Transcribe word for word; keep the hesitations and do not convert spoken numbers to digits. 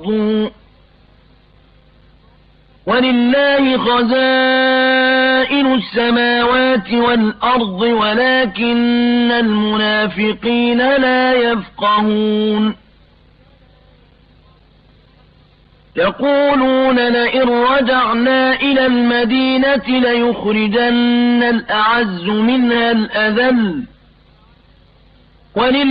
صدوا ولله خزائن السماوات والأرض ولكن المنافقين لا يفقهون يقولون لئن رجعنا إلى المدينة ليخرجن الأعز منها الأذل ولله